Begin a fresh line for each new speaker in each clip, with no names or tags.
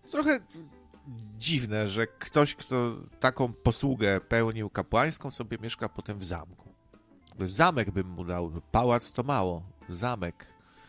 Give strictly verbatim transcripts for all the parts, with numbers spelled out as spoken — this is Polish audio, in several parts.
Trochę dziwne, że ktoś, kto taką posługę pełnił kapłańską, sobie mieszka potem w zamku. Zamek bym mu dał, pałac to mało, zamek.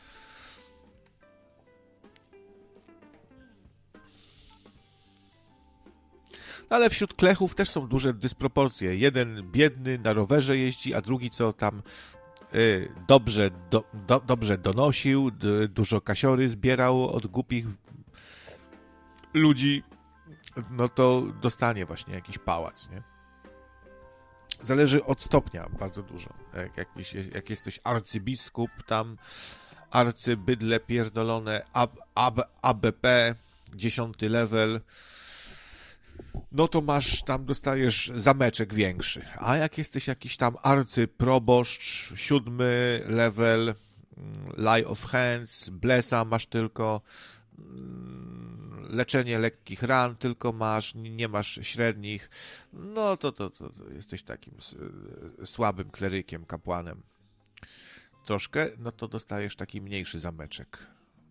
Ale wśród klechów też są duże dysproporcje. Jeden biedny na rowerze jeździ, a drugi co tam y, dobrze, do, do, dobrze donosił, d, dużo kasiory zbierał od głupich ludzi, no to dostanie właśnie jakiś pałac, nie? Zależy od stopnia bardzo dużo. Jak, jak, jak jesteś arcybiskup, tam arcybydle pierdolone, ab, ab, A B P, dziesiąty level, no to masz, tam dostajesz zameczek większy. A jak jesteś jakiś tam arcyproboszcz, siódmy level, lay of hands, blessa masz tylko, leczenie lekkich ran tylko masz, nie masz średnich, no to, to, to, to jesteś takim słabym klerykiem, kapłanem. Troszkę, no to dostajesz taki mniejszy zameczek.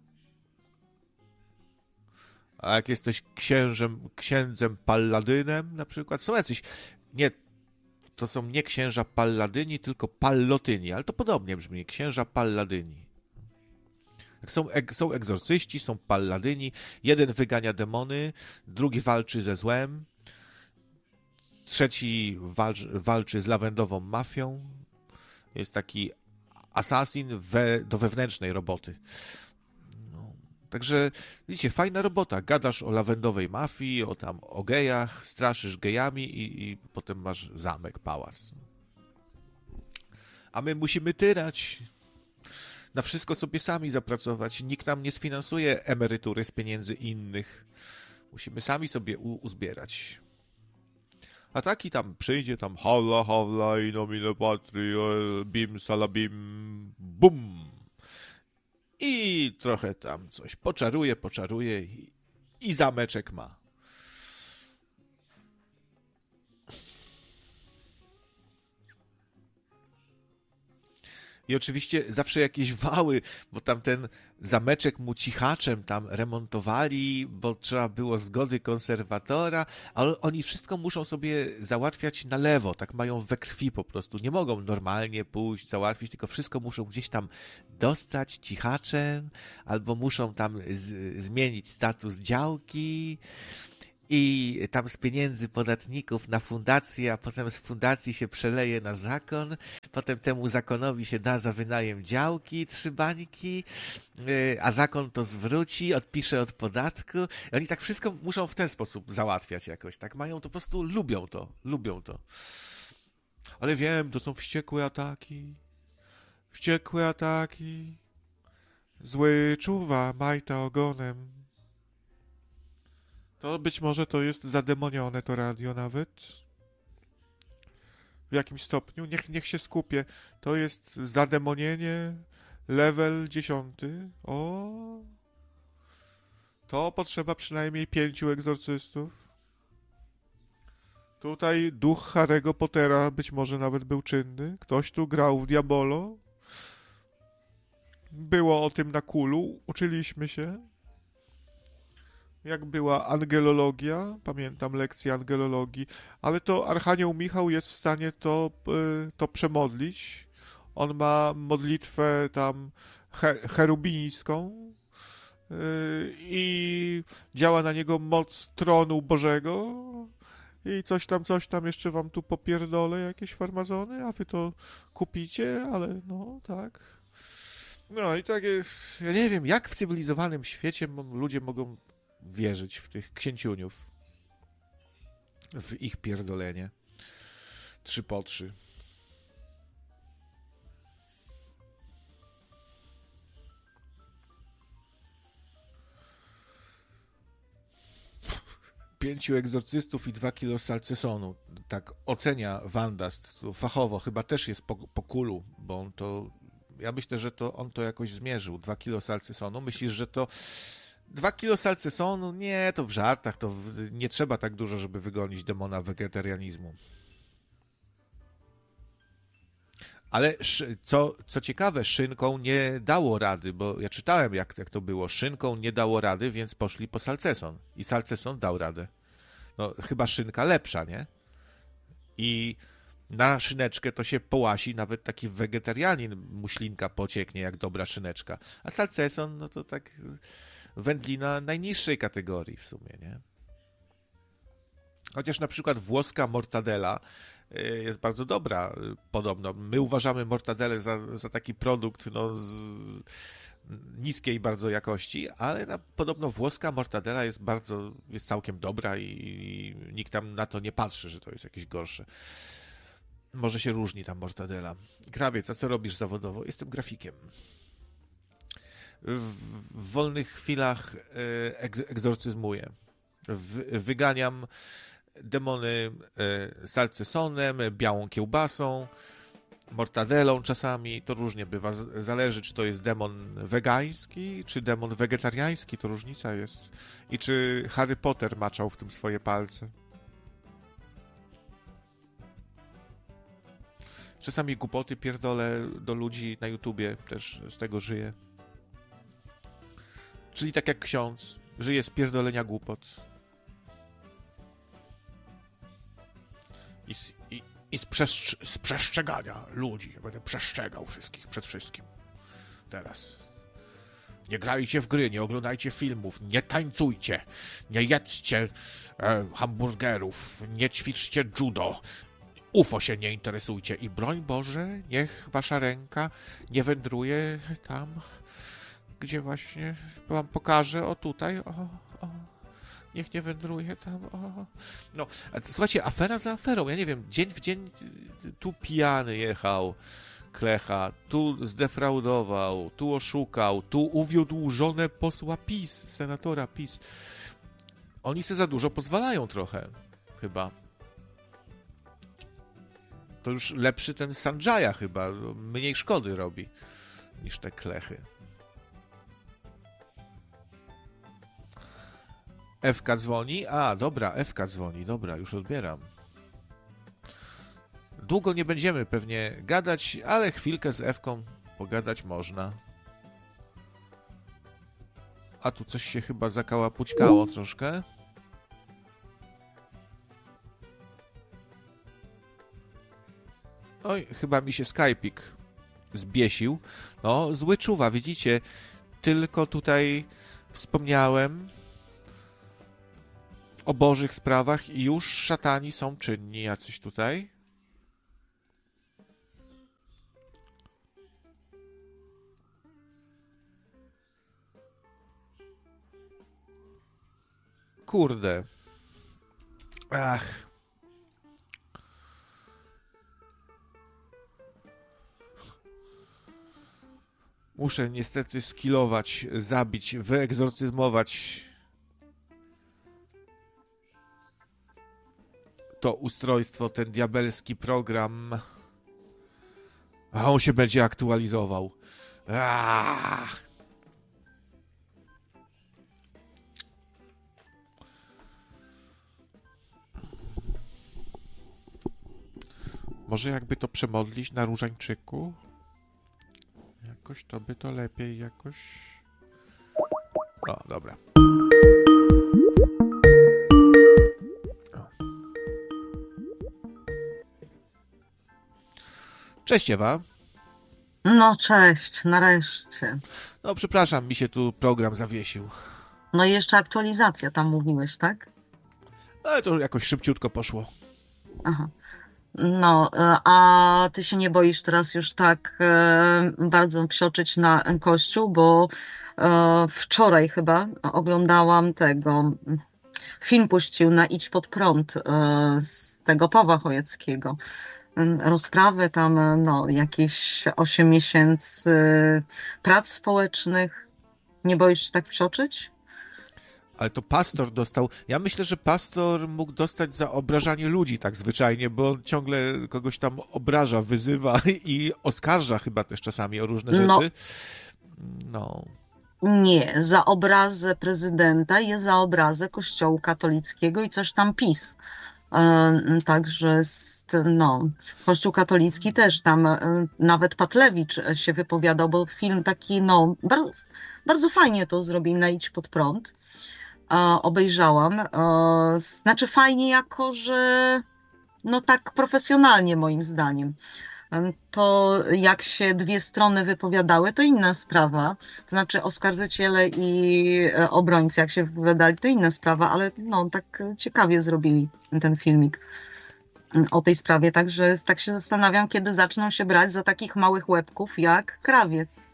A jak jesteś księżem, księdzem palladynem na przykład, są jacyś, nie, to są nie księża palladyni, tylko pallotyni, ale to podobnie brzmi, księża palladyni. Są, są egzorcyści, są palladyni, jeden wygania demony, drugi walczy ze złem, trzeci walcz, walczy z lawendową mafią, jest taki assassin we, do wewnętrznej roboty. No. Także widzicie, fajna robota, gadasz o lawendowej mafii, o tam o gejach, straszysz gejami i, i potem masz zamek, pałac. A my musimy tyrać. Na wszystko sobie sami zapracować. Nikt nam nie sfinansuje emerytury z pieniędzy innych. Musimy sami sobie u- uzbierać. A taki tam przyjdzie tam halla, halla, in nomine patri, bim, salabim, bum. I trochę tam coś poczaruje, poczaruje i, i zameczek ma. I oczywiście zawsze jakieś wały, bo tam ten zameczek mu cichaczem tam remontowali, bo trzeba było zgody konserwatora, ale oni wszystko muszą sobie załatwiać na lewo, tak mają we krwi po prostu. Nie mogą normalnie pójść, załatwić, tylko wszystko muszą gdzieś tam dostać cichaczem, albo muszą tam z- zmienić status działki. I tam z pieniędzy podatników na fundację, a potem z fundacji się przeleje na zakon, potem temu zakonowi się da za wynajem działki, trzy bańki, a zakon to zwróci, odpisze od podatku. I oni tak wszystko muszą w ten sposób załatwiać jakoś, tak mają to, po prostu lubią to, lubią to. Ale wiem, to są wściekłe ataki, wściekłe ataki, zły czuwa, majta ogonem. To być może to jest zademonione to radio nawet. W jakimś stopniu. Niech, niech się skupię. To jest zademonienie level dziesiąty. O. To potrzeba przynajmniej pięciu egzorcystów. Tutaj duch Harry'ego Pottera być może nawet był czynny. Ktoś tu grał w Diabolo. Było o tym na kulu. Uczyliśmy się. Jak była angelologia, pamiętam lekcję angelologii, ale to Archanioł Michał jest w stanie to, to przemodlić. On ma modlitwę tam he, cherubińską i działa na niego moc tronu Bożego i coś tam, coś tam jeszcze wam tu popierdolę, jakieś farmazony, a wy to kupicie, ale no tak. No i tak jest, ja nie wiem, jak w cywilizowanym świecie ludzie mogą wierzyć w tych księciuniów, w ich pierdolenie. Trzy po trzy. Pięciu egzorcystów i dwa kilo salcesonu. Tak ocenia Wandast. Fachowo chyba też jest po, po kulu, bo on to... Ja myślę, że to on to jakoś zmierzył. Dwa kilo salcesonu. Myślisz, że to Dwa kilo salcesonu? Nie, to w żartach, to w... nie trzeba tak dużo, żeby wygonić demona wegetarianizmu. Ale co, co ciekawe, szynką nie dało rady, bo ja czytałem, jak, jak to było. Szynką nie dało rady, więc poszli po salceson. I salceson dał radę. No, chyba szynka lepsza, nie? I na szyneczkę to się połasi, nawet taki wegetarianin muślinka pocieknie, jak dobra szyneczka. A salceson, no to tak wędlina najniższej kategorii w sumie, nie? Chociaż na przykład włoska mortadela jest bardzo dobra, podobno. My uważamy mortadelę za, za taki produkt no, z niskiej bardzo jakości, ale na, podobno włoska mortadela jest bardzo, jest całkiem dobra i, i nikt tam na to nie patrzy, że to jest jakieś gorsze. Może się różni tam mortadela. Krawiec, a co robisz zawodowo? Jestem grafikiem. W, w wolnych chwilach e, egzorcyzmuję. W, wyganiam demony e, salcesonem, białą kiełbasą, mortadelą czasami, to różnie bywa, zależy czy to jest demon wegański, czy demon wegetariański, to różnica jest. I czy Harry Potter maczał w tym swoje palce. Czasami głupoty pierdolę do ludzi na YouTubie, też z tego żyję. Czyli tak jak ksiądz, żyje z pierdolenia głupot. I z, i, i z, przeszcz- z przestrzegania ludzi. Będę przestrzegał wszystkich przed wszystkim. Teraz. Nie grajcie w gry, nie oglądajcie filmów, nie tańcujcie, nie jedzcie e, hamburgerów, nie ćwiczcie judo. U F O się nie interesujcie i broń Boże, niech wasza ręka nie wędruje tam, gdzie właśnie wam pokażę, o tutaj, o, o, niech nie wędruje tam, o. No, słuchajcie, afera za aferą, ja nie wiem, dzień w dzień tu pijany jechał, klecha, tu zdefraudował, tu oszukał, tu uwiódł żonę posła PiS, senatora PiS. Oni se za dużo pozwalają trochę, chyba. To już lepszy ten Sanjaya chyba, mniej szkody robi niż te klechy. Ewka dzwoni? A, dobra, Ewka dzwoni, dobra, już odbieram. Długo nie będziemy pewnie gadać, ale chwilkę z Ewką pogadać można. A tu coś się chyba zakałapućkało troszkę. Oj, chyba mi się Skype'ik zbiesił. No, zły czuwa, widzicie? Tylko tutaj wspomniałem o bożych sprawach i już szatani są czynni jacyś tutaj. Kurde. Ach. Muszę niestety skillować, zabić, wyegzorcyzmować to ustrojstwo, ten diabelski program. A on się będzie aktualizował. Aaaa! Może jakby to przemodlić na różańczyku? Jakoś to by to lepiej jakoś... O, dobra. O. Cześć Ewa.
No cześć, nareszcie.
No przepraszam, mi się tu program zawiesił.
No i jeszcze aktualizacja tam mówiłeś, tak?
No ale to jakoś szybciutko poszło.
Aha. No, a ty się nie boisz teraz już tak e, bardzo psioczyć na kościół, bo e, wczoraj chyba oglądałam tego, film puścił na Idź Pod Prąd e, z tego Pawła Chojeckiego. Rozprawy tam, no, jakieś osiem miesięcy prac społecznych. Nie boisz się tak psioczyć?
Ale to pastor dostał... Ja myślę, że pastor mógł dostać za obrażanie ludzi tak zwyczajnie, bo on ciągle kogoś tam obraża, wyzywa i oskarża chyba też czasami o różne
No.
rzeczy. No.
Nie, za obrazę prezydenta jest za obrazę Kościoła katolickiego i coś tam PiS. E, Także jest, no, Kościół katolicki też tam, e, nawet Patlewicz się wypowiadał, bo film taki, no, bardzo, bardzo fajnie to zrobili na Idź Pod Prąd. E, Obejrzałam. E, Znaczy fajnie jako, że no tak profesjonalnie moim zdaniem. To jak się dwie strony wypowiadały, to inna sprawa. To znaczy oskarżyciele i e, obrońcy, jak się wypowiadali, to inna sprawa, ale no tak ciekawie zrobili ten filmik mm, o tej sprawie. Także tak się zastanawiam, kiedy zaczną się brać za takich małych łebków jak krawiec.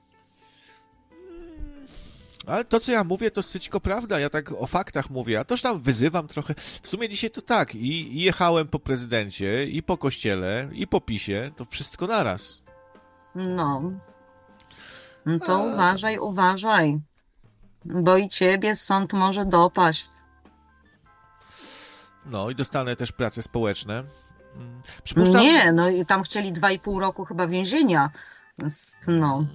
Ale to, co ja mówię, to syćko prawda. Ja tak o faktach mówię. Ja też tam wyzywam trochę. W sumie dzisiaj to tak. I, i jechałem po prezydencie, i po kościele, i po PiSie. To wszystko naraz.
No, no to
A, tam.
uważaj, uważaj, bo i ciebie sąd może dopaść.
No i dostanę też prace społeczne. Mm, Przypuszczam.
Nie, no i tam chcieli dwa i pół roku chyba więzienia. Jest, no,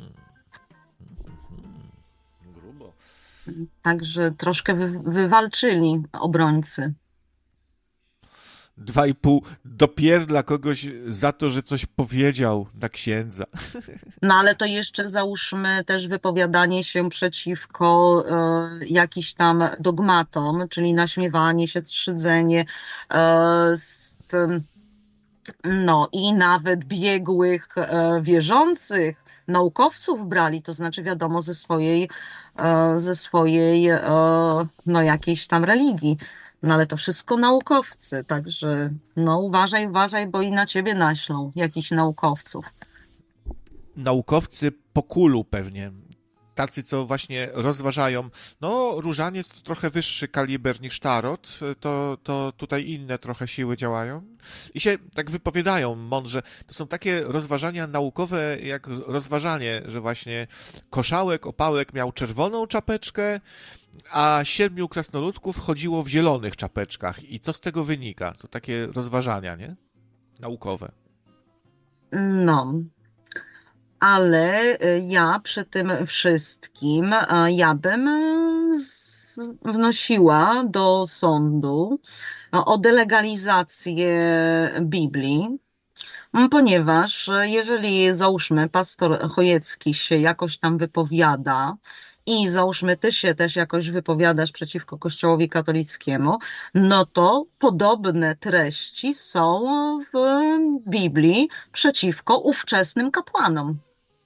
Grubo.
także troszkę wy, wywalczyli obrońcy.
Dwa i pół dopierdla kogoś za to, że coś powiedział na księdza.
No ale to jeszcze załóżmy też wypowiadanie się przeciwko e, jakiś tam dogmatom, czyli naśmiewanie się, szydzenie, e, z tym, no i nawet biegłych e, wierzących naukowców brali, to znaczy wiadomo ze swojej, e, ze swojej e, no jakiejś tam religii. No ale to wszystko naukowcy, także no uważaj, uważaj, bo i na ciebie naślą jakichś naukowców.
Naukowcy po kulu pewnie. Tacy, co właśnie rozważają, no różaniec to trochę wyższy kaliber niż tarot, to, to tutaj inne trochę siły działają i się tak wypowiadają mądrze. To są takie rozważania naukowe, jak rozważanie, że właśnie Koszałek, Opałek miał czerwoną czapeczkę, a siedmiu krasnoludków chodziło w zielonych czapeczkach. I co z tego wynika? To takie rozważania, nie? Naukowe.
No, ale y, ja przy tym wszystkim, a ja bym y, z- wnosiła do sądu o delegalizację Biblii, m, ponieważ y, jeżeli załóżmy pastor Chojecki się jakoś tam wypowiada i załóżmy ty się też jakoś wypowiadasz przeciwko Kościołowi katolickiemu, no to podobne treści są w Biblii przeciwko ówczesnym kapłanom.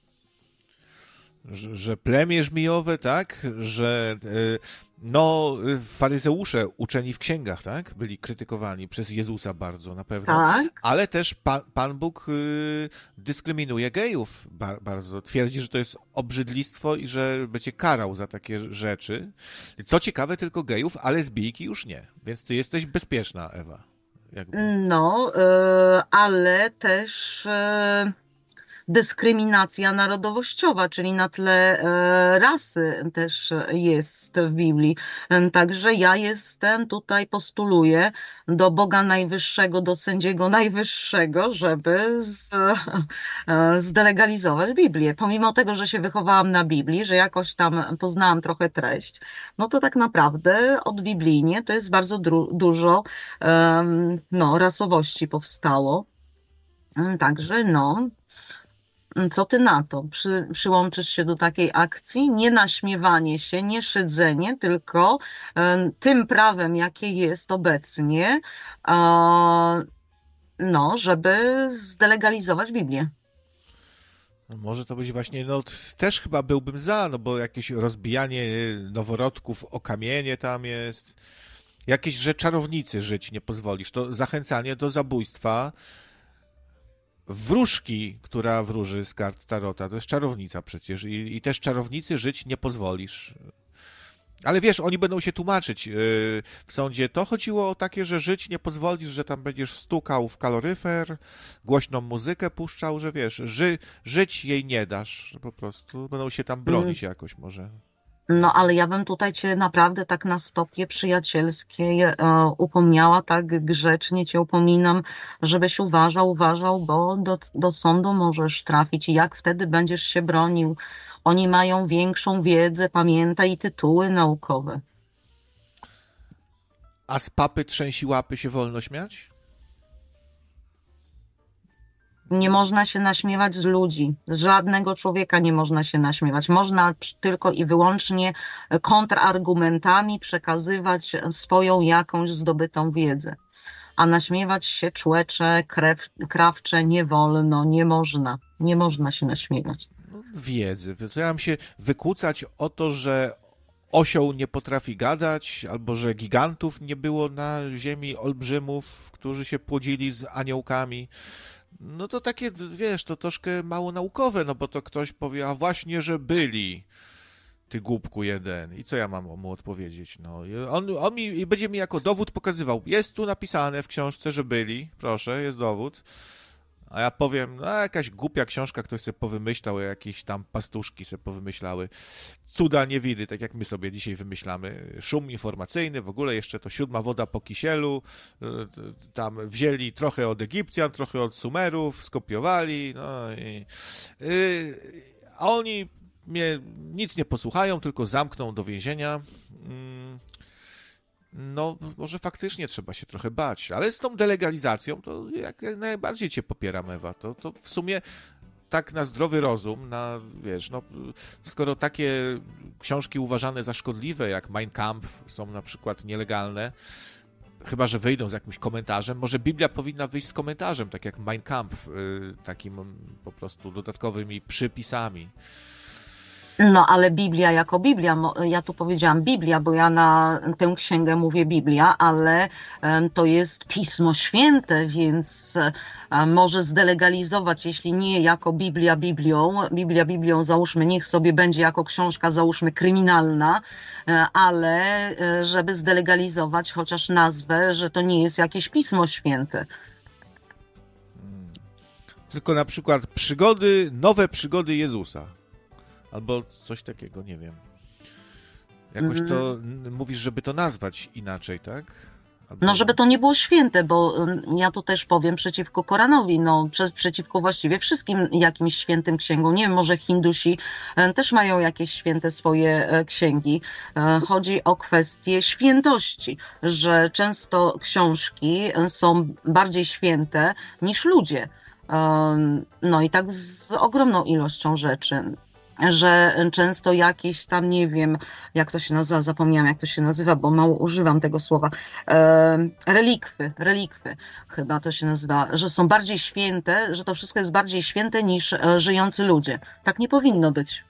Że, że plemię żmijowe, tak? Że y, no, y, faryzeusze uczeni w księgach, tak? Byli krytykowani przez Jezusa bardzo na pewno,
Tak.
ale też pa, Pan Bóg y, dyskryminuje gejów ba, bardzo. Twierdzi, że to jest obrzydlistwo i że będzie karał za takie rzeczy. Co ciekawe, tylko gejów, ale lesbijki już nie. Więc ty jesteś bezpieczna, Ewa. Jakby.
No, e, ale też e, dyskryminacja narodowościowa, czyli na tle e, rasy też jest w Biblii. E, Także ja jestem tutaj, postuluję do Boga Najwyższego, do sędziego Najwyższego, żeby z, e, zdelegalizować Biblię. Pomimo tego, że się wychowałam na Biblii, że jakoś tam poznałam trochę treść, no to tak naprawdę od biblijnie to jest bardzo dru- dużo em, no, rasowości powstało. Mm, Także no, co ty na to? Przy, przyłączysz się do takiej akcji? Nie naśmiewanie się, nie szydzenie, tylko em, tym prawem, jakie jest obecnie, a, no, żeby zdelegalizować Biblię.
No może to być właśnie, no t- też chyba byłbym za, no bo jakieś rozbijanie noworodków o kamienie tam jest. Jakieś, że czarownicy żyć nie pozwolisz. To zachęcanie do zabójstwa wróżki, która wróży z kart Tarota. To jest czarownica przecież. I, i też czarownicy żyć nie pozwolisz. Ale wiesz, oni będą się tłumaczyć yy, w sądzie. To chodziło o takie, że żyć nie pozwolisz, że tam będziesz stukał w kaloryfer, głośną muzykę puszczał, że wiesz, ży, żyć jej nie dasz. Że po prostu będą się tam
Mm,
bronić jakoś może.
No, ale ja bym tutaj cię naprawdę tak na stopie przyjacielskiej e, upomniała, tak grzecznie cię upominam, żebyś uważał, uważał, bo do, do sądu możesz trafić i jak wtedy będziesz się bronił? Oni mają większą wiedzę, pamiętaj, i tytuły naukowe.
A z papy trzęsi łapy się wolno śmiać?
Nie można się naśmiewać z ludzi, z żadnego człowieka nie można się naśmiewać. Można tylko i wyłącznie kontrargumentami przekazywać swoją jakąś zdobytą wiedzę. A naśmiewać się człecze, krew, krawcze nie wolno, nie można. Nie można się naśmiewać.
No, wiedzy. To ja mam się wykłócać o to, że osioł nie potrafi gadać, albo że gigantów nie było na ziemi, olbrzymów, którzy się płodzili z aniołkami. No to takie, wiesz, to troszkę mało naukowe, no bo to ktoś powie, a właśnie, że byli, ty głupku jeden. I co ja mam mu odpowiedzieć? No, on, on mi, będzie mi jako dowód pokazywał, jest tu napisane w książce, że byli, proszę, jest dowód. A ja powiem, no jakaś głupia książka, ktoś sobie powymyślał, jakieś tam pastuszki sobie powymyślały. Cuda niewidy, tak jak my sobie dzisiaj wymyślamy. Szum informacyjny, w ogóle jeszcze to siódma woda po kisielu. Tam wzięli trochę od Egipcjan, trochę od Sumerów, skopiowali. No i, yy, a oni mnie nic nie posłuchają, tylko zamkną do więzienia. Yy. No, może faktycznie trzeba się trochę bać, ale z tą delegalizacją to jak najbardziej cię popieram, Ewa. To, to w sumie tak na zdrowy rozum, na, wiesz, no, skoro takie książki uważane za szkodliwe, jak Mein Kampf, są na przykład nielegalne, chyba że wyjdą z jakimś komentarzem, może Biblia powinna wyjść z komentarzem, tak jak Mein Kampf, takim po prostu dodatkowymi przypisami.
No, ale Biblia jako Biblia, ja tu powiedziałam Biblia, bo ja na tę księgę mówię Biblia, ale to jest Pismo Święte, więc może zdelegalizować, jeśli nie jako Biblia Biblią, Biblia Biblią załóżmy, niech sobie będzie jako książka załóżmy kryminalna, ale żeby zdelegalizować chociaż nazwę, że to nie jest jakieś Pismo Święte.
Tylko na przykład przygody, nowe przygody Jezusa. Albo coś takiego, nie wiem. Jakoś to mm. mówisz, żeby to nazwać inaczej, tak? Albo...
No, żeby to nie było święte, bo ja tu też powiem przeciwko Koranowi, no prze, przeciwko właściwie wszystkim jakimś świętym księgom. Nie wiem, może Hindusi też mają jakieś święte swoje księgi. Chodzi o kwestię świętości, że często książki są bardziej święte niż ludzie. No i tak z ogromną ilością rzeczy. Że często jakieś tam, nie wiem, jak to się nazywa, zapomniałam jak to się nazywa, bo mało używam tego słowa, e, relikwy, relikwy chyba to się nazywa, że są bardziej święte, że to wszystko jest bardziej święte niż e, żyjący ludzie. Tak nie powinno być.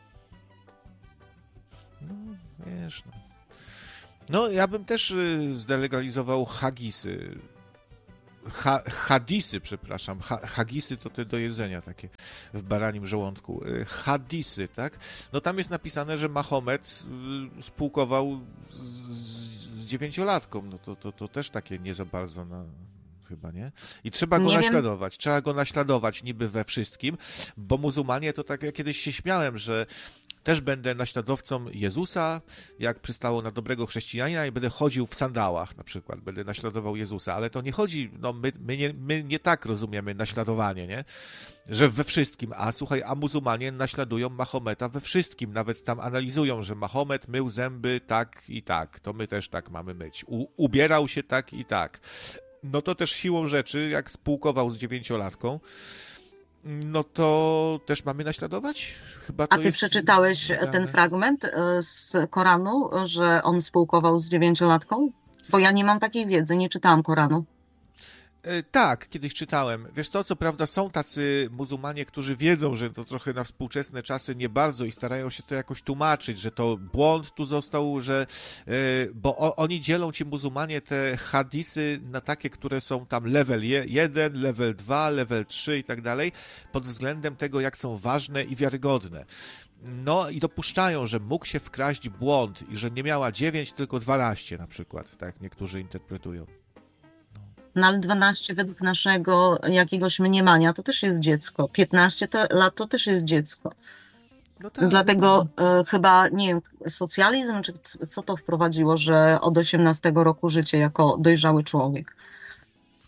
No, wiesz, no. No, ja bym też zdelegalizował hagisy. Ha, hadisy, przepraszam. Ha, hagisy to te do jedzenia takie w baranim żołądku. Hadisy, tak? No tam jest napisane, że Mahomet spółkował z, z dziewięciolatką. No to, to, to też takie nie za bardzo na... Chyba nie? I trzeba go nie naśladować. Wiem. Trzeba go naśladować niby we wszystkim, bo muzułmanie to tak, ja kiedyś się śmiałem, że też będę naśladowcą Jezusa, jak przystało na dobrego chrześcijanina i będę chodził w sandałach na przykład, będę naśladował Jezusa, ale to nie chodzi, no my, my, nie, my nie tak rozumiemy naśladowanie, nie? Że we wszystkim, a słuchaj, a muzułmanie naśladują Mahometa we wszystkim, nawet tam analizują, że Mahomet mył zęby tak i tak, to my też tak mamy myć, U, ubierał się tak i tak. No to też siłą rzeczy, jak spółkował z dziewięciolatką, no to też mamy naśladować? Chyba to
A ty
jest...
przeczytałeś ten fragment z Koranu, że on spółkował z dziewięciolatką? Bo ja nie mam takiej wiedzy, nie czytałam Koranu.
Tak, kiedyś czytałem. Wiesz co, co prawda są tacy muzułmanie, którzy wiedzą, że to trochę na współczesne czasy nie bardzo i starają się to jakoś tłumaczyć, że to błąd tu został, że... Bo oni dzielą, ci muzułmanie, te hadisy na takie, które są tam level jeden, level dwa, level trzy i tak dalej, pod względem tego, jak są ważne i wiarygodne. No i dopuszczają, że mógł się wkraść błąd i że nie miała dziewięć, tylko dwanaście na przykład, tak niektórzy interpretują.
No ale dwanaście według naszego jakiegoś mniemania to też jest dziecko. piętnaście lat to też jest dziecko. No tak, Dlatego no tak. chyba, nie wiem, socjalizm, czy co to wprowadziło, że od osiemnastego roku życia jako dojrzały człowiek?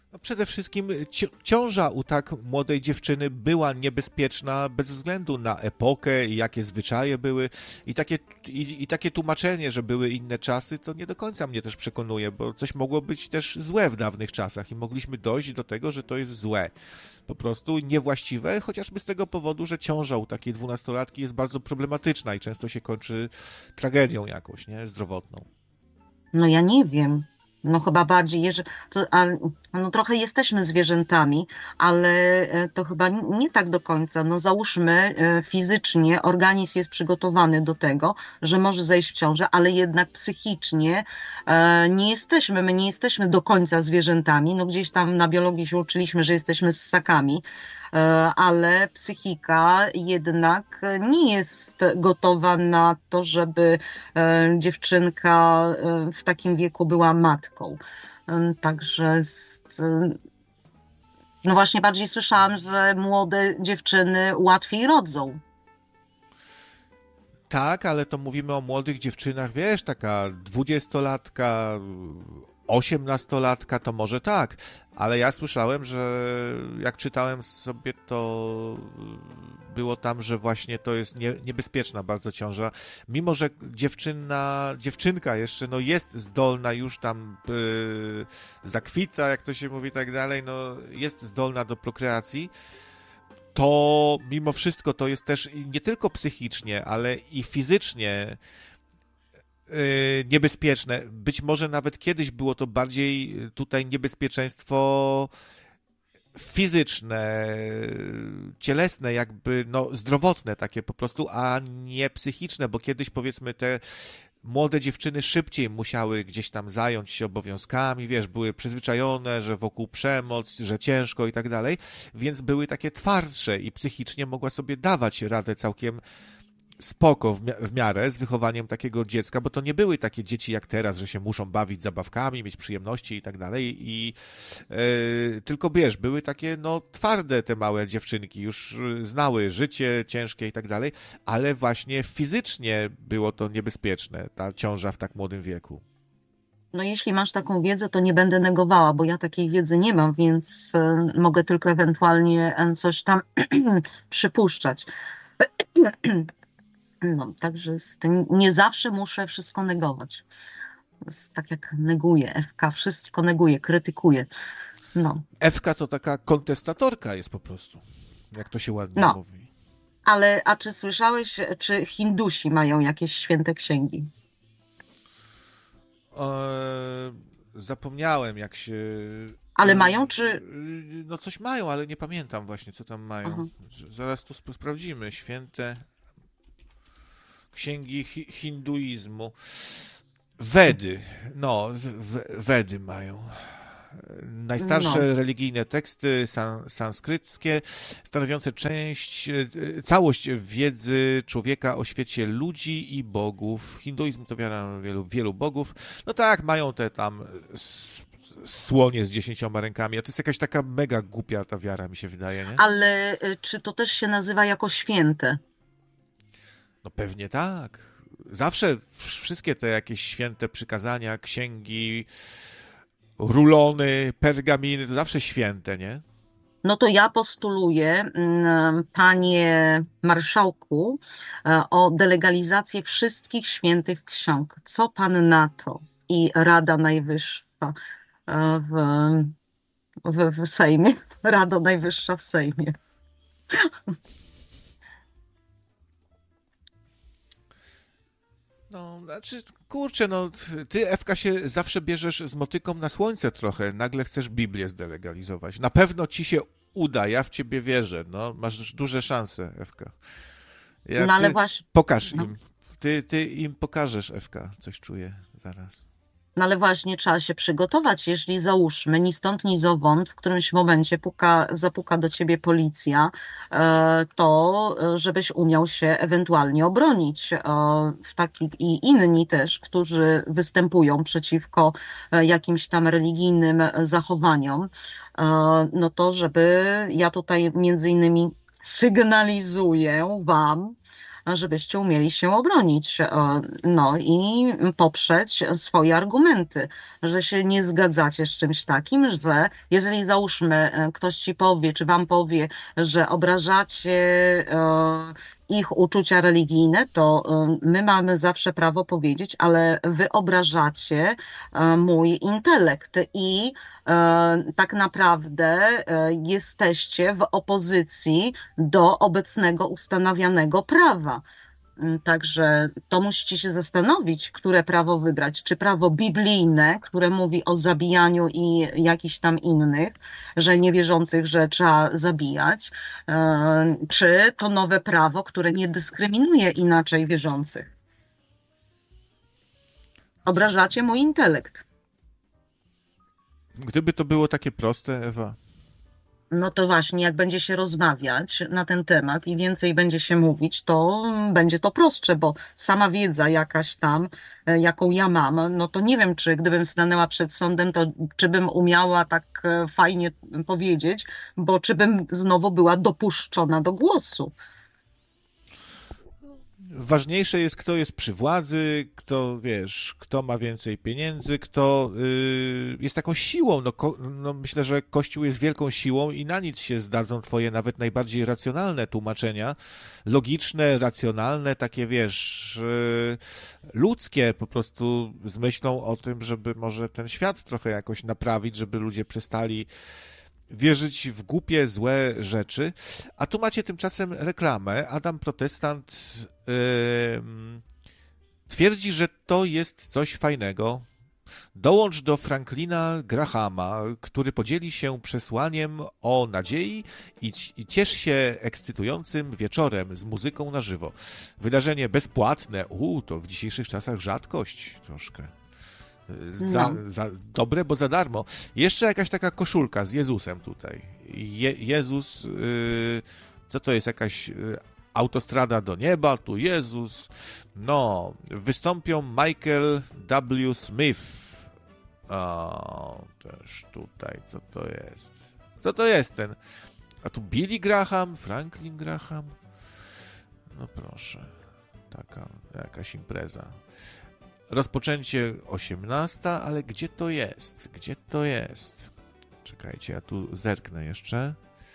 No przede wszystkim ci- ciąża u tak młodej dziewczyny była niebezpieczna bez względu na epokę i jakie zwyczaje były. I takie, i, i takie tłumaczenie, że były inne czasy, to nie do końca mnie też przekonuje, bo coś mogło być też złe w dawnych czasach i mogliśmy dojść do tego, że to jest złe. Po prostu niewłaściwe, chociażby z tego powodu, że ciąża u takiej dwunastolatki jest bardzo problematyczna i często się kończy tragedią jakąś, nie? Zdrowotną.
No ja nie wiem. No chyba bardziej, jeżeli, to, a, no trochę jesteśmy zwierzętami, ale e, to chyba n- nie tak do końca. No załóżmy, e, fizycznie organizm jest przygotowany do tego, że może zajść w ciążę, ale jednak psychicznie e, nie jesteśmy, my nie jesteśmy do końca zwierzętami. No gdzieś tam na biologii się uczyliśmy, że jesteśmy ssakami, e, ale psychika jednak nie jest gotowa na to, żeby e, dziewczynka e, w takim wieku była matką. E, Także z- e, no właśnie bardziej słyszałam, że młode dziewczyny łatwiej rodzą.
Tak, ale to mówimy o młodych dziewczynach, wiesz, taka dwudziestolatka, osiemnastolatka, to może tak, ale ja słyszałem, że jak czytałem sobie, to było tam, że właśnie to jest nie, niebezpieczna bardzo ciąża, mimo że dziewczyna, dziewczynka jeszcze, no jest zdolna już tam yy, zakwita, jak to się mówi, i tak dalej, no jest zdolna do prokreacji, to mimo wszystko to jest też nie tylko psychicznie, ale i fizycznie yy, niebezpieczne. Być może nawet kiedyś było to bardziej tutaj niebezpieczeństwo fizyczne, cielesne, jakby no zdrowotne takie po prostu, a nie psychiczne, bo kiedyś powiedzmy te młode dziewczyny szybciej musiały gdzieś tam zająć się obowiązkami, wiesz, były przyzwyczajone, że wokół przemoc, że ciężko i tak dalej, więc były takie twardsze i psychicznie mogła sobie dawać radę całkiem spoko w, mia- w miarę z wychowaniem takiego dziecka, bo to nie były takie dzieci jak teraz, że się muszą bawić zabawkami, mieć przyjemności i tak dalej i e, tylko wiesz, były takie no twarde te małe dziewczynki, już e, znały życie ciężkie i tak dalej, ale właśnie fizycznie było to niebezpieczne, ta ciąża w tak młodym wieku.
No jeśli masz taką wiedzę, to nie będę negowała, bo ja takiej wiedzy nie mam, więc e, mogę tylko ewentualnie e, coś tam przypuszczać. No, także z tym nie zawsze muszę wszystko negować. To jest tak jak neguje, F K wszystko neguje, krytykuje. No,
Ewka to taka kontestatorka jest po prostu, jak to się ładnie
no,
mówi.
ale a czy słyszałeś, czy Hindusi mają jakieś święte księgi?
Eee, zapomniałem, jak się.
Ale mają, czy...
Eee, No, coś mają, ale nie pamiętam właśnie, co tam mają.
Aha.
Zaraz to sp- sprawdzimy. Święte księgi hi- hinduizmu. Wedy. No, w- Wedy mają.
No,
Najstarsze religijne teksty san, sanskryckie, stanowiące część, e, całość wiedzy człowieka o świecie ludzi i bogów. Hinduizm to wiara w wielu, wielu bogów. No tak, mają te tam s- słonie z dziesięcioma rękami, a to jest jakaś taka mega głupia ta wiara, mi się wydaje, nie?
ale y, czy to też się nazywa jako święte?
No pewnie tak. Zawsze wszystkie te jakieś święte przykazania, księgi, rulony, pergaminy, to zawsze święte, nie?
No to ja postuluję, mm, panie marszałku, e, o delegalizację wszystkich świętych ksiąg. Co pan na to? I Rada Najwyższa e, w, w, w Sejmie. Rada Najwyższa w Sejmie.
No, znaczy, kurczę, no, ty, Ewka, się zawsze bierzesz z motyką na słońce trochę. Nagle chcesz Biblię zdelegalizować. Na pewno ci się uda, ja w ciebie wierzę, no. Masz duże szanse, Ewka. Ja,
No ale
ty
właśnie,
pokaż
no.
im. Ty, ty im pokażesz, Ewka, coś czuję zaraz.
No ale właśnie trzeba się przygotować, jeśli załóżmy ni stąd, ni zowąd w którymś momencie puka, zapuka do ciebie policja, e, to e, żebyś umiał się ewentualnie obronić. E, W taki, i inni też, którzy występują przeciwko e, jakimś tam religijnym zachowaniom, e, no to żeby ja tutaj między innymi sygnalizuję wam, żebyście umieli się obronić, no i poprzeć swoje argumenty, że się nie zgadzacie z czymś takim, że jeżeli załóżmy ktoś ci powie, czy wam powie, że obrażacie ich uczucia religijne, to my mamy zawsze prawo powiedzieć, ale wy obrażacie mój intelekt i tak naprawdę jesteście w opozycji do obecnego ustanawianego prawa. Także to musicie się zastanowić, które prawo wybrać. Czy prawo biblijne, które mówi o zabijaniu i jakichś tam innych, że niewierzących, że trzeba zabijać, czy to nowe prawo, które nie dyskryminuje inaczej wierzących. Obrażacie mój intelekt.
Gdyby to było takie proste, Ewa.
No to właśnie, jak będzie się rozmawiać na ten temat i więcej będzie się mówić, to będzie to prostsze, bo sama wiedza jakaś tam, jaką ja mam, no to nie wiem, czy gdybym stanęła przed sądem, to czy bym umiała tak fajnie powiedzieć, bo czy bym znowu była dopuszczona do głosu.
Ważniejsze jest, kto jest przy władzy, kto, wiesz, kto ma więcej pieniędzy, kto yy, jest taką siłą. No, ko, no, myślę, że Kościół jest wielką siłą i na nic się zdadzą twoje nawet najbardziej racjonalne tłumaczenia. Logiczne, racjonalne, takie, wiesz, yy, ludzkie, po prostu z myślą o tym, żeby może ten świat trochę jakoś naprawić, żeby ludzie przestali wierzyć w głupie, złe rzeczy. A tu macie tymczasem reklamę. Adam Protestant yy, twierdzi, że to jest coś fajnego. Dołącz do Franklina Grahama, który podzieli się przesłaniem o nadziei i, i ciesz się ekscytującym wieczorem z muzyką na żywo. Wydarzenie bezpłatne. U, to w dzisiejszych czasach rzadkość troszkę. Za,
No.
za dobre, bo za darmo. Jeszcze jakaś taka koszulka z Jezusem tutaj. Je, Jezus, yy, co to jest, jakaś yy, autostrada do nieba, tu Jezus. No, wystąpią Michael W. Smith. O, też tutaj, co to jest? Co to jest ten? A tu Billy Graham, Franklin Graham. No proszę, taka jakaś impreza. Rozpoczęcie osiemnasta, ale gdzie to jest? Gdzie to jest? Czekajcie, ja tu zerknę jeszcze.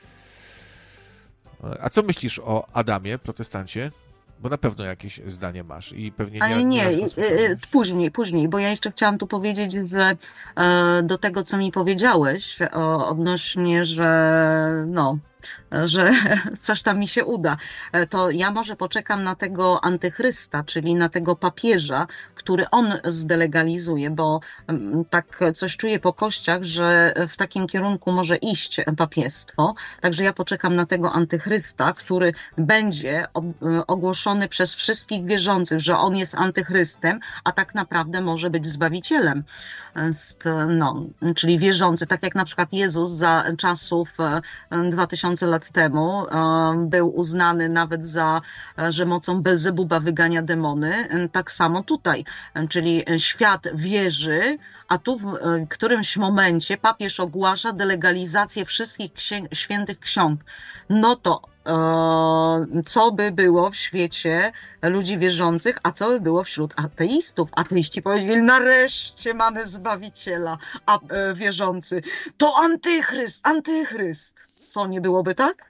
A co myślisz o Adamie, protestancie? Bo na pewno jakieś zdanie masz i pewnie nie...
Ale nie,
nie
y, później, później, bo ja jeszcze chciałam tu powiedzieć, że e, do tego, co mi powiedziałeś o, odnośnie, że no, że coś tam mi się uda, to ja może poczekam na tego antychrysta, czyli na tego papieża, który on zdelegalizuje, bo tak coś czuję po kościach, że w takim kierunku może iść papiestwo, także ja poczekam na tego antychrysta, który będzie ogłoszony przez wszystkich wierzących, że on jest antychrystem, a tak naprawdę może być zbawicielem. No, czyli wierzący, tak jak na przykład Jezus za czasów dwa tysiące lat temu był uznany nawet za, że mocą Belzebuba wygania demony, tak samo tutaj, czyli świat wierzy, a tu w którymś momencie papież ogłasza delegalizację wszystkich księg, świętych ksiąg. No to co by było w świecie ludzi wierzących, a co by było wśród ateistów? Ateiści powiedzieli, nareszcie mamy Zbawiciela, a wierzący to antychryst, antychryst. Co, nie byłoby tak?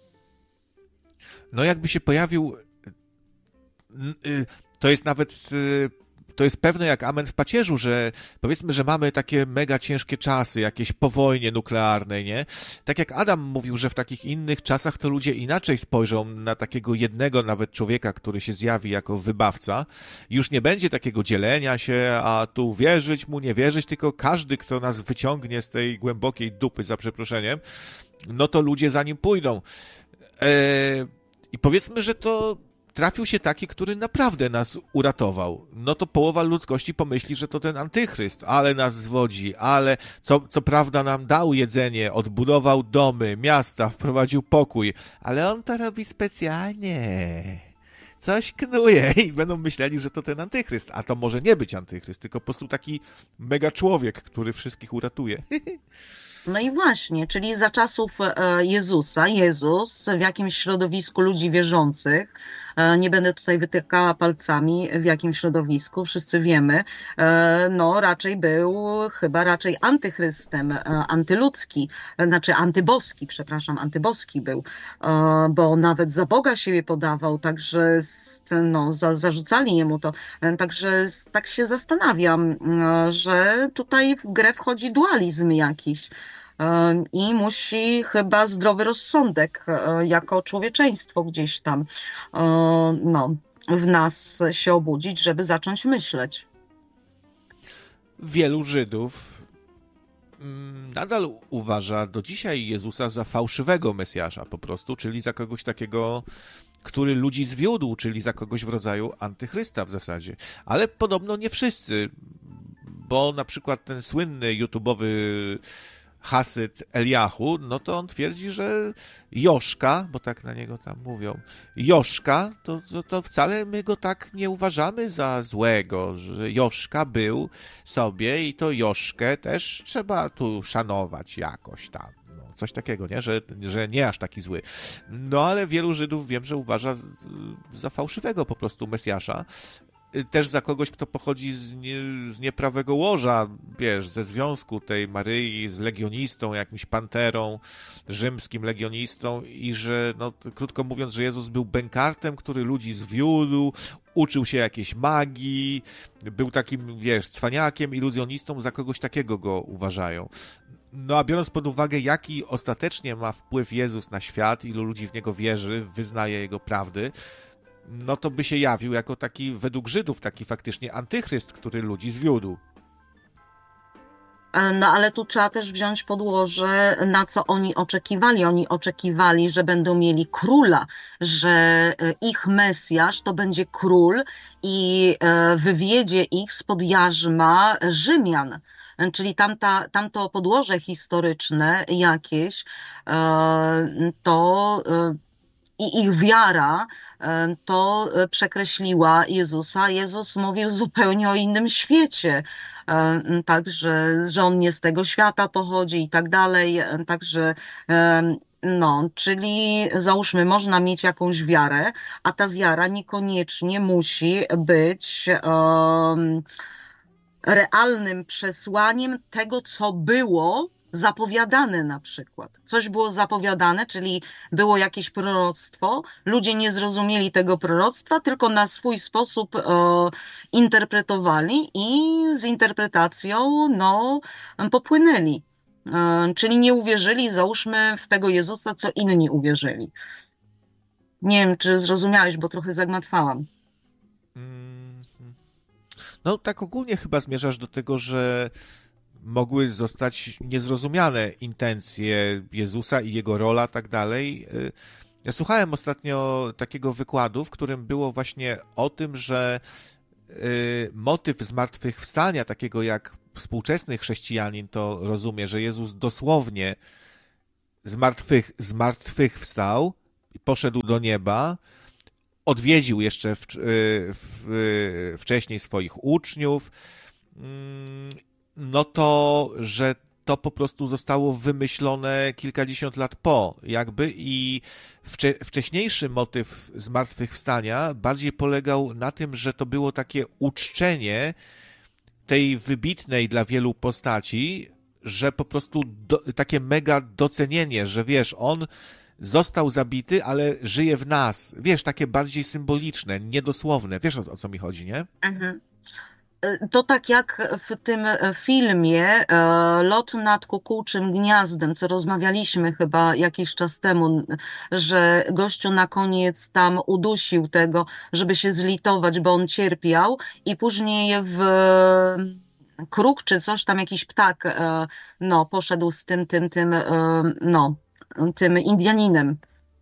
No jakby się pojawił, to jest nawet, to jest pewne jak amen w pacierzu, że powiedzmy, że mamy takie mega ciężkie czasy, jakieś po wojnie nuklearnej, nie? Tak jak Adam mówił, że w takich innych czasach to ludzie inaczej spojrzą na takiego jednego nawet człowieka, który się zjawi jako wybawca. Już nie będzie takiego dzielenia się, a tu wierzyć mu, nie wierzyć, tylko każdy, kto nas wyciągnie z tej głębokiej dupy, za przeproszeniem, no to ludzie za nim pójdą. Eee, I powiedzmy, że to trafił się taki, który naprawdę nas uratował. No to połowa ludzkości pomyśli, że to ten antychryst, ale nas zwodzi, ale co, co prawda nam dał jedzenie, odbudował domy, miasta, wprowadził pokój, ale on to robi specjalnie. Coś knuje i będą myśleli, że to ten antychryst, a to może nie być antychryst, tylko po prostu taki mega człowiek, który wszystkich uratuje.
No i właśnie, czyli za czasów Jezusa, Jezus w jakimś środowisku ludzi wierzących E, Nie będę tutaj wytykała palcami, w jakim środowisku, wszyscy wiemy. E, No, raczej był chyba raczej antychrystem, e, antyludzki, e, znaczy antyboski, przepraszam, antyboski był, e, bo nawet za Boga siebie podawał, także z- no, za, zarzucali jemu to. E, Także s- tak się zastanawiam, e, że tutaj w grę wchodzi dualizm jakiś. E, I musi chyba zdrowy rozsądek, e, jako człowieczeństwo gdzieś tam, e, no, w nas się obudzić, żeby zacząć myśleć.
Wielu Żydów mm, nadal uważa do dzisiaj Jezusa za fałszywego Mesjasza po prostu, czyli za kogoś takiego, który ludzi zwiódł, czyli za kogoś w rodzaju antychrysta w zasadzie. Ale podobno nie wszyscy, bo na przykład ten słynny YouTube'owy Hasyd Eliahu, no to on twierdzi, że Joszka, bo tak na niego tam mówią, Joszka, to, to, to wcale my go tak nie uważamy za złego, że Joszka był sobie i to Joszkę też trzeba tu szanować jakoś tam. No, coś takiego, nie? Że, że nie aż taki zły. No ale wielu Żydów wiem, że uważa za fałszywego po prostu Mesjasza, też za kogoś, kto pochodzi z, nie, z nieprawego łoża, wiesz, ze związku tej Maryi z legionistą, jakimś panterą, rzymskim legionistą i że, no, krótko mówiąc, że Jezus był bękartem, który ludzi zwiódł, uczył się jakiejś magii, był takim, wiesz, cwaniakiem, iluzjonistą, za kogoś takiego go uważają. No a biorąc pod uwagę, jaki ostatecznie ma wpływ Jezus na świat, ilu ludzi w Niego wierzy, wyznaje Jego prawdy, no to by się jawił jako taki, według Żydów, taki faktycznie antychryst, który ludzi zwiódł.
No ale tu trzeba też wziąć pod łoże, na co oni oczekiwali. Oni oczekiwali, że będą mieli króla, że e, ich Mesjasz to będzie król i e, wywiedzie ich spod jarzma Rzymian. E, Czyli tamta, tamto podłoże historyczne jakieś, e, to e, i ich wiara e, to e, przekreśliła Jezusa. Jezus mówił zupełnie o innym świecie. E, Także, że on nie z tego świata pochodzi i tak dalej. E, Także, e, no, czyli załóżmy, można mieć jakąś wiarę, a ta wiara niekoniecznie musi być em, realnym przesłaniem tego, co było zapowiadane na przykład. Coś było zapowiadane, czyli było jakieś proroctwo, ludzie nie zrozumieli tego proroctwa, tylko na swój sposób e, interpretowali i z interpretacją no, popłynęli. E, czyli nie uwierzyli, załóżmy, w tego Jezusa, co inni uwierzyli. Nie wiem, czy zrozumiałeś, bo trochę zagmatwałam.
Mm, No tak ogólnie chyba zmierzasz do tego, że mogły zostać niezrozumiane intencje Jezusa i jego rola, tak dalej. Y, Ja słuchałem ostatnio takiego wykładu, w którym było właśnie o tym, że y, motyw zmartwychwstania, takiego jak współczesny chrześcijanin to rozumie, że Jezus dosłownie zmartwych, zmartwychwstał, poszedł do nieba, odwiedził jeszcze w, y, w, y, wcześniej swoich uczniów, mm, no to, że to po prostu zostało wymyślone kilkadziesiąt lat po, jakby, i wcze, wcześniejszy motyw zmartwychwstania bardziej polegał na tym, że to było takie uczczenie tej wybitnej dla wielu postaci, że po prostu do, takie mega docenienie, że wiesz, on został zabity, ale żyje w nas. Wiesz, takie bardziej symboliczne, niedosłowne. Wiesz, o, o co mi chodzi, nie?
Mhm. To tak jak w tym filmie e, Lot nad kukułczym gniazdem, co rozmawialiśmy chyba jakiś czas temu, że gościu na koniec tam udusił tego, żeby się zlitować, bo on cierpiał i później w kruk czy coś tam, jakiś ptak, e, no, poszedł z tym, tym, tym, e, no, tym Indianinem.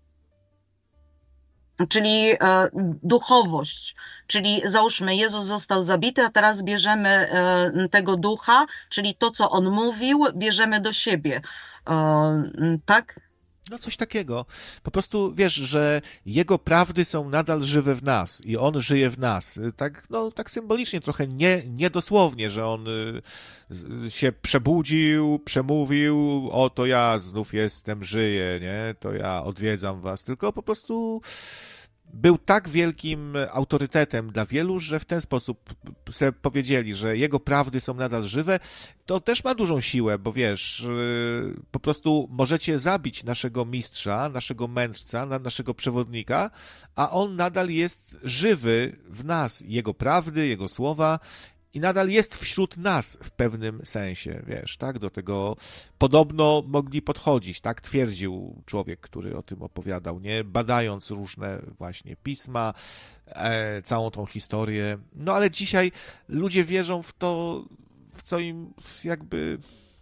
Czyli e, duchowość, czyli załóżmy, Jezus został zabity, a teraz bierzemy e, tego ducha, czyli to, co on mówił, bierzemy do siebie. E, tak?
No coś takiego. Po prostu wiesz, że jego prawdy są nadal żywe w nas i on żyje w nas. Tak, no, tak symbolicznie, trochę nie, niedosłownie, że on y, się przebudził, przemówił, o to ja znów jestem, żyję, nie? To ja odwiedzam was, tylko po prostu był tak wielkim autorytetem dla wielu, że w ten sposób sobie powiedzieli, że jego prawdy są nadal żywe, to też ma dużą siłę, bo wiesz, po prostu możecie zabić naszego mistrza, naszego mędrca, naszego przewodnika, a on nadal jest żywy w nas, jego prawdy, jego słowa, i nadal jest wśród nas w pewnym sensie, wiesz, tak? Do tego podobno mogli podchodzić, tak? Twierdził człowiek, który o tym opowiadał, nie? Badając różne właśnie pisma, e, całą tą historię. No ale dzisiaj ludzie wierzą w to, w co im jakby...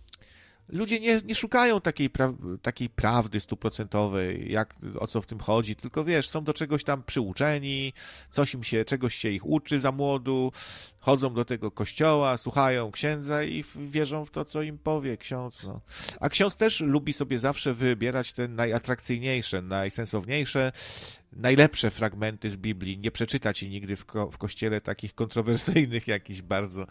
Ludzie nie, nie szukają takiej, pra, takiej prawdy stuprocentowej, jak, o co w tym chodzi, tylko wiesz, są do czegoś tam przyuczeni, coś im się, czegoś się ich uczy za młodu, chodzą do tego kościoła, słuchają księdza i wierzą w to, co im powie ksiądz. No. A ksiądz też lubi sobie zawsze wybierać te najatrakcyjniejsze, najsensowniejsze, najlepsze fragmenty z Biblii, nie przeczyta ci nigdy w, ko- w kościele takich kontrowersyjnych jakichś bardzo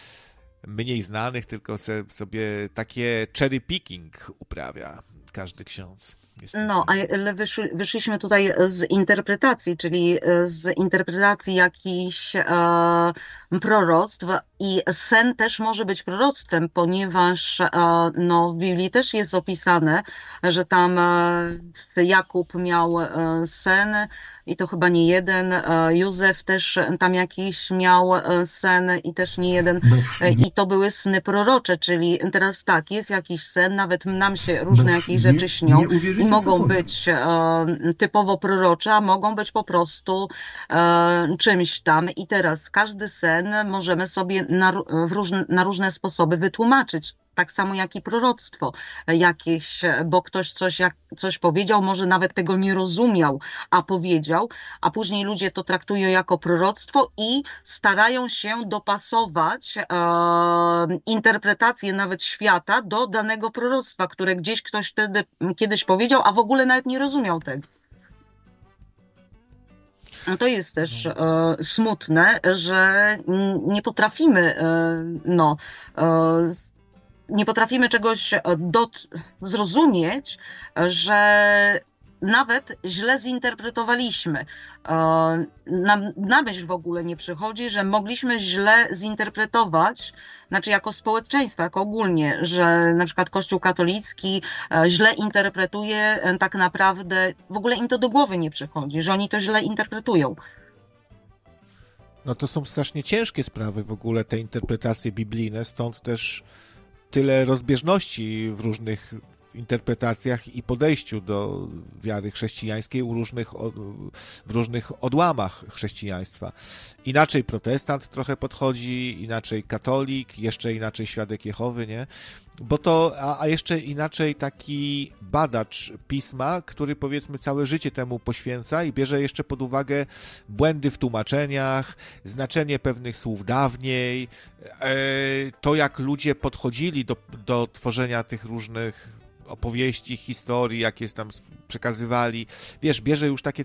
mniej znanych, tylko se, sobie takie cherry picking uprawia każdy ksiądz. Niestety.
No, ale wyszli, wyszliśmy tutaj z interpretacji, czyli z interpretacji jakichś e, proroctw, i sen też może być proroctwem, ponieważ e, no, w Biblii też jest opisane, że tam e, Jakub miał e, sen, i to chyba nie jeden, e, Józef też tam jakiś miał e, sen i też nie jeden, e, i to były sny prorocze, czyli teraz tak, jest jakiś sen, nawet nam się różne jakieś rzeczy śnią i mogą być e, typowo prorocze, a mogą być po prostu e, czymś tam, i teraz każdy sen możemy sobie na, w różne, na różne sposoby wytłumaczyć. Tak samo jak i proroctwo jakieś, bo ktoś coś, jak, coś powiedział, może nawet tego nie rozumiał, a powiedział, a później ludzie to traktują jako proroctwo i starają się dopasować e, interpretację nawet świata do danego proroctwa, które gdzieś ktoś wtedy kiedyś powiedział, a w ogóle nawet nie rozumiał tego. To jest też e, smutne, że nie potrafimy e, no e, nie potrafimy czegoś dot- zrozumieć, że nawet źle zinterpretowaliśmy. Nam na myśl w ogóle nie przychodzi, że mogliśmy źle zinterpretować, znaczy jako społeczeństwo, jako ogólnie, że na przykład Kościół katolicki źle interpretuje, tak naprawdę w ogóle im to do głowy nie przychodzi, że oni to źle interpretują.
No to są strasznie ciężkie sprawy w ogóle, te interpretacje biblijne, stąd też tyle rozbieżności w różnych interpretacjach i podejściu do wiary chrześcijańskiej u różnych, w różnych odłamach chrześcijaństwa. Inaczej protestant trochę podchodzi, inaczej katolik, jeszcze inaczej świadek Jehowy, nie? Bo to, a, a jeszcze inaczej taki badacz pisma, który powiedzmy całe życie temu poświęca i bierze jeszcze pod uwagę błędy w tłumaczeniach, znaczenie pewnych słów dawniej, e, to jak ludzie podchodzili do, do tworzenia tych różnych opowieści, historii, jakie tam przekazywali. Wiesz, bierze już takie